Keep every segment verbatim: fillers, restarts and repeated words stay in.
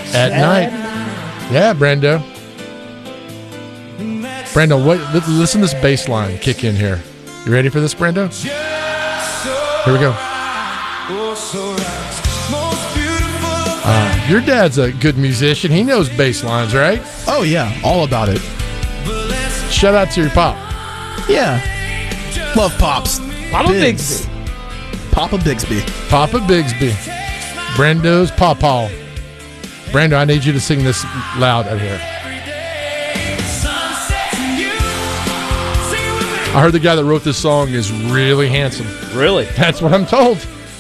At night. Yeah, Brando. Brando, what, listen to this bass line kick in here. You ready for this, Brando? Here we go. Uh, your dad's a good musician. He knows bass lines, right? Oh, yeah. All about it. Shout out to your pop. Yeah. Love Pops. Papa Bigsby. Papa Bigsby. Papa Bigsby. Brando's Pawpaw. Brando, I need you to sing this loud out here. I heard the guy that wrote this song is really handsome. Really? That's what I'm told.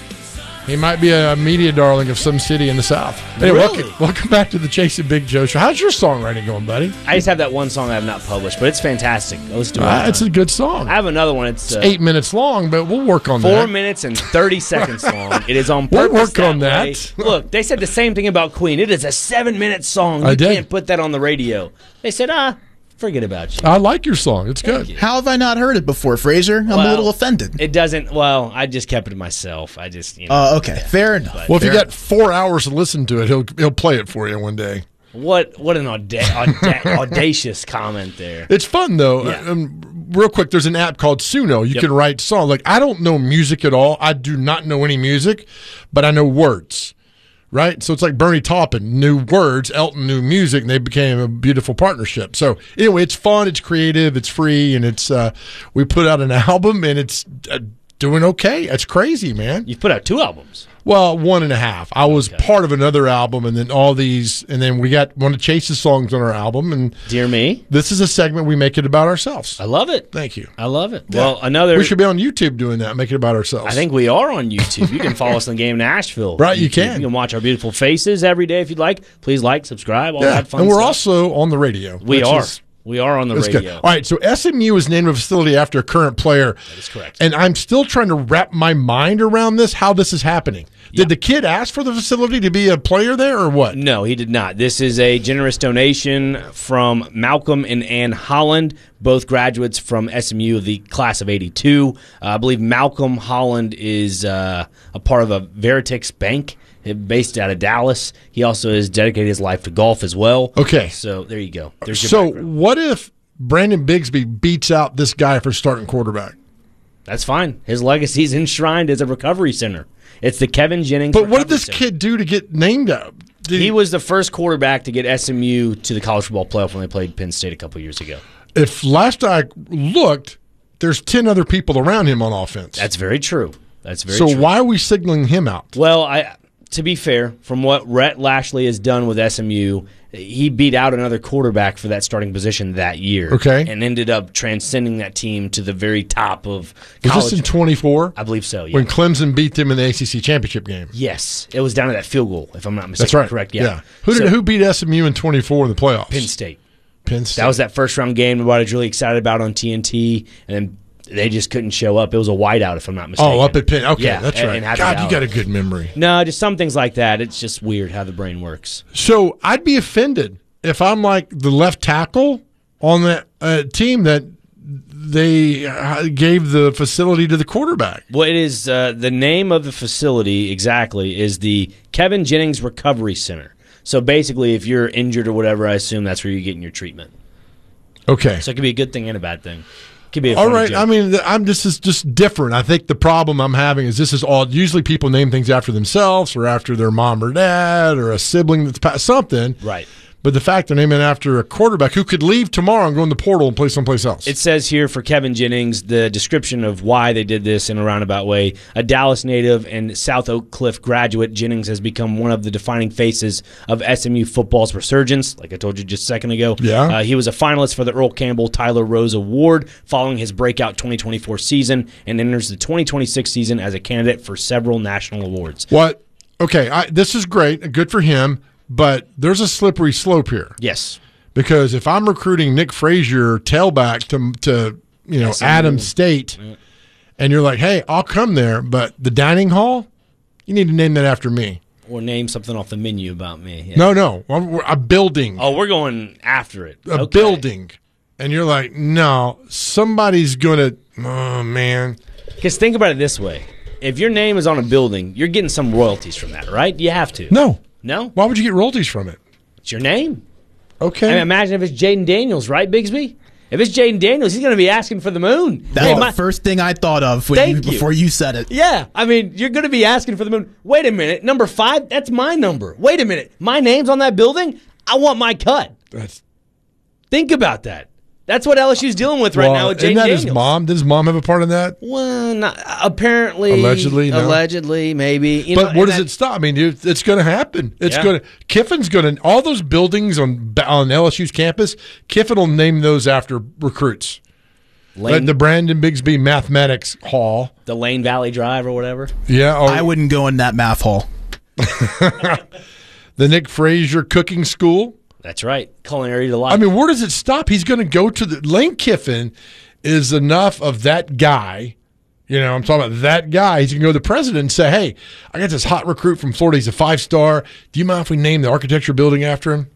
He might be a media darling of some city in the South. Hey, Really? welcome, welcome back to the Chasing Big Joe show. How's your songwriting going, buddy? I just have that one song I have not published, but it's fantastic. Let's do it. Uh, it's a good song. I have another one. It's, uh, It's eight minutes long, but we'll work on Four that. minutes and thirty seconds long. It is on We'll purpose. work on that. way. Look, they said the same thing about Queen. It is a seven-minute song. I You did. can't put that on the radio. They said, ah, forget about you. I like your song. It's good. you. How have I not heard it before, Fraser? I'm Well, a little offended. It doesn't. Well, I just kept it to myself. I just, you know. Uh, okay, fair enough. Well, if you Fair got four hours to listen to it, he'll he'll play it for you one day. What what an auda- auda- audacious comment there. It's fun though. Yeah. Um, real quick, there's an app called Suno. You Yep. can write songs. Like I don't know music at all. I do not know any music, but I know words. Right? So it's like Bernie Taupin knew words, Elton knew music, and they became a beautiful partnership. So anyway, it's fun, it's creative, it's free, and it's uh, we put out an album, and it's uh, doing okay. It's crazy, man. You've put out two albums. Well, one and a half. I was part of another album, and then all these, and then we got one of Chase's songs on our album, and Dear me. this is a segment we make it about ourselves. I love it. Thank you. I love it. Well, another. We should be on YouTube doing that, make it about ourselves. I think we are on YouTube. You can follow us on Game Nashville. Right, you YouTube. can. You can watch our beautiful faces every day if you'd like. Please like, subscribe, all yeah, that fun and we're stuff. also on the radio. We which are. is- We are on the that's radio. good. All right, so S M U is named a facility after a current player. That is correct. And I'm still trying to wrap my mind around this, how this is happening. Yeah. Did the kid ask for the facility to be a player there, or what? No, he did not. This is a generous donation from Malcolm and Ann Holland, both graduates from S M U of the class of eighty-two. Uh, I believe Malcolm Holland is uh, a part of a Veritex bank based out of Dallas. He also has dedicated his life to golf as well. Okay. So there you go. There's your So background. what if Brandon Bigsby beats out this guy for starting quarterback? That's fine. His legacy is enshrined as a recovery center. It's the Kevin Jennings But what did Recovery this Center. kid do to get named up? Did He was the first quarterback to get S M U to the college football playoff when they played Penn State a couple years ago. If last I looked, there's ten other people around him on offense. That's very true. That's very so true. why are we signaling him out? Well, I to be fair, from what Rhett Lashley has done with S M U, he beat out another quarterback for that starting position that year. Okay. And ended up transcending that team to the very top of Was college. this in twenty-four? I believe so, yeah. When Clemson beat them in the A C C championship game. Yes. It was down to that field goal, if I'm not mistaken. That's right. Correct, yeah. Who did So, who beat S M U in twenty-four in the playoffs? Penn State. Penn State. That was that first round game everybody was really excited about on T N T, and then they just couldn't show up. It was a whiteout, if I'm not mistaken. Oh, up at Penn. Okay, Yeah, that's and- right. and had God, it you out. got a good memory. No, just some things like that. It's just weird how the brain works. So I'd be offended if I'm like the left tackle on that uh, team that they uh, gave the facility to the quarterback. Well, it is uh, the name of the facility exactly is the Kevin Jennings Recovery Center. So basically, if you're injured or whatever, I assume that's where you're getting your treatment. Okay. So it could be a good thing and a bad thing. It could be a All funny right. joke. I mean, th- I'm this is just different. I think the problem I'm having is this is all. Usually, people name things after themselves or after their mom or dad or a sibling that's passed something. Right. But the fact they're naming it after a quarterback who could leave tomorrow and go in the portal and play someplace else. It says here for Kevin Jennings, the description of why they did this in a roundabout way. A Dallas native and South Oak Cliff graduate, Jennings has become one of the defining faces of S M U football's resurgence, like I told you just a second ago. Yeah. Uh, he was a finalist for the Earl Campbell Tyler Rose Award following his breakout twenty twenty-four season and enters the twenty twenty-six season as a candidate for several national awards. what? Okay, I, this is great. Good for him. But there's a slippery slope here. Yes. Because if I'm recruiting Nick Frazier tailback to to you know S M U. Adams State, and you're like, hey, I'll come there, but the dining hall, you need to name that after me. Or name something off the menu about me. Yeah. No, no, a, a building, Oh, we're going after it. a Okay. building, and you're like, no, somebody's gonna. Oh man, Because think about it this way. If your name is on a building, you're getting some royalties from that, right? You have to. no. No. Why would you get royalties from it? It's your name. Okay. I mean, imagine if it's Jaden Daniels, right, Bigsby? If it's Jaden Daniels, he's going to be asking for the moon. That's Hey, the my- first thing I thought of when Thank you, you. before you said it. Yeah, I mean, you're going to be asking for the moon. Wait a minute, number five, that's my number. Wait a minute, my name's on that building? I want my cut. That's Think about that. That's what L S U's dealing with right well, now with isn't Jaden that Daniels. his mom? Does his mom have a part in that? Well, not, apparently. Allegedly, no. Allegedly, maybe. You But know, where and does that- it stop? I mean, dude, it's going to happen. It's Yeah. going to. Kiffin's going to. All those buildings on on L S U's campus, Kiffin will name those after recruits. Lane, Like the Brandon Bigsby Mathematics Hall. the Lane Valley Drive or whatever. Yeah. Or I wouldn't go in that math hall. the Nick Frazier Cooking School. That's right. Culinary delight. I mean, where does it stop? He's going to go to the Lane Kiffin is enough of that guy. You know, I'm talking about that guy. He's going to go to the president and say, "Hey, I got this hot recruit from Florida. He's a five star. Do you mind if we name the architecture building after him?"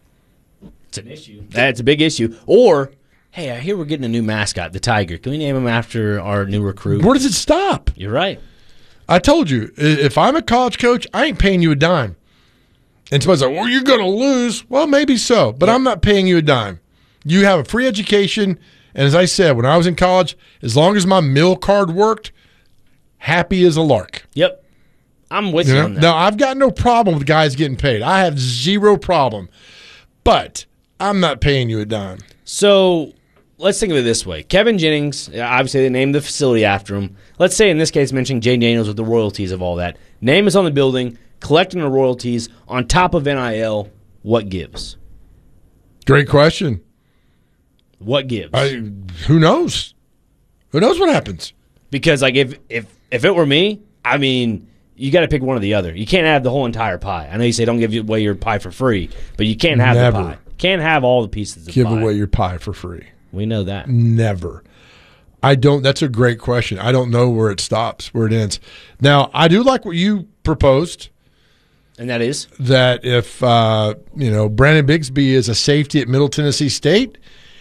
it's an issue. That's a big issue. Or, hey, I hear we're getting a new mascot, the Tiger. Can we name him after our new recruit? Where does it stop? You're right. I told you, i- if I'm a college coach, I ain't paying you a dime. And somebody's like, well, you're going to lose. Well, maybe so, but I'm not paying you a dime. You have a free education. And as I said, when I was in college, as long as my meal card worked, happy as a lark. Yep. I'm with You you, know? on that. Now, I've got no problem with guys getting paid. I have zero problem. But I'm not paying you a dime. So let's think of it this way. Kevin Jennings, obviously they named the facility after him. Let's say in this case mentioning Jaden Daniels with the royalties of all that. Name is on the building, collecting the royalties on top of N I L. What gives? Great question. What gives? I, who knows? Who knows what happens? Because like if if if it were me, I mean, you got to pick one or the other. You can't have the whole entire pie. I know you say don't give away your pie for free, but you can't have Never. the pie. Can't have all the pieces of Give pie. away your pie for free. We know that. Never. I don't. That's a great question. I don't know where it stops, where it ends. Now, I do like what you proposed, And that is? that if uh, you know Brandon Bigsby is a safety at Middle Tennessee State,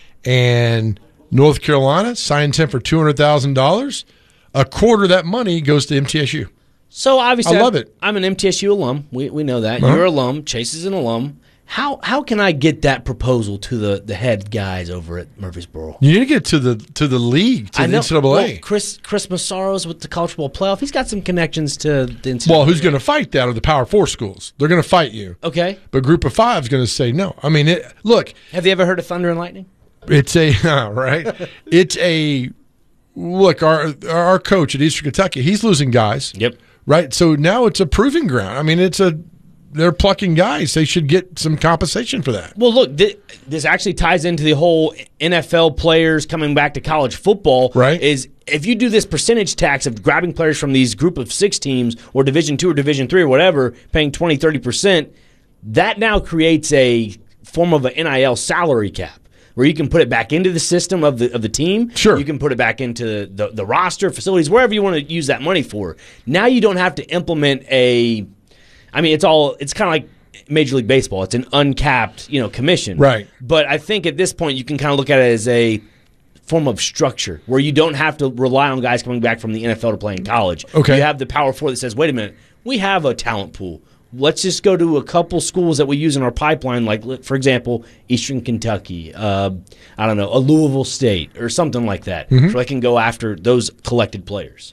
and North Carolina signs him for two hundred thousand dollars, a quarter of that money goes to M T S U. So obviously, I love it. I'm an M T S U alum. We we know that. Uh-huh. You're an alum. Chase is an alum. How how can I get that proposal to the, the head guys over at Murfreesboro? You need to get to the to the league, to I the know. N C double A. Well, Chris Chris Massaro's with the college football playoff. He's got some connections to the N C double A. Well, who's going to fight that are the Power Four schools. They're going to fight you. Okay. But Group of Five is going to say no. I mean, it, look, Have you ever heard of Thunder and Lightning? it's a right. It's a look. Our our coach at Eastern Kentucky, he's losing guys. Yep. Right. So now it's a proving ground. I mean, it's a they're plucking guys. They should get some compensation for that. Well, look, th- this actually ties into the whole N F L players coming back to college football. Right. Is if you do this percentage tax of grabbing players from these group of six teams or Division two or Division three or whatever, paying twenty, thirty percent, that now creates a form of an N I L salary cap where you can put it back into the system of the of the team. Sure. You can put it back into the, the roster, facilities, wherever you want to use that money for. Now you don't have to implement a I mean, it's all it's kind of like Major League Baseball. It's an uncapped, you know, commission. Right. But I think at this point you can kind of look at it as a form of structure where you don't have to rely on guys coming back from the N F L to play in college. Okay. You have the Power Four that says, wait a minute, we have a talent pool. Let's just go to a couple schools that we use in our pipeline, like, for example, Eastern Kentucky, uh, I don't know, a Louisville State or something like that, Mm-hmm. so they can go after those collected players.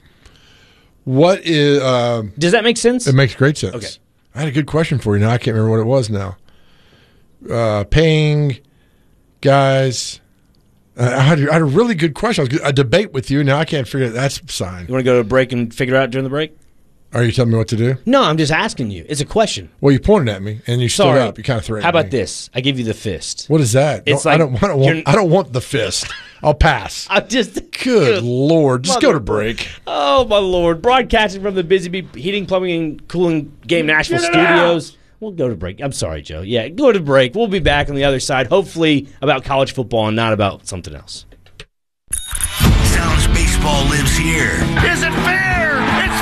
What is? Uh, Does that make sense? it makes great sense. Okay. I had a good question for you. Now I can't remember what it was. Now, uh, paying guys. Uh, I, had, I had a really good question. I was a debate with you. Now I can't figure it. That's a sign. You want to go to a break and figure it out during the break? Are you telling me what to do? No, I'm just asking you. It's a question. Well, you pointed at me and you stood Sorry. up. You kind of threatened How about me. this? I give you the fist. What is that? It's Don't- I like don't, I don't you're- want. I don't want the fist. I'll pass. I just Good Lord. Just go to Mother- break. Oh my Lord! Broadcasting from the Busy Bee Heating, Plumbing, and Cooling Game Nashville Get it studios. We'll go to break. I'm sorry, Joe. Yeah, go to break. We'll be back on the other side, hopefully about college football and not about something else. Sounds baseball lives here. Is it fair? It's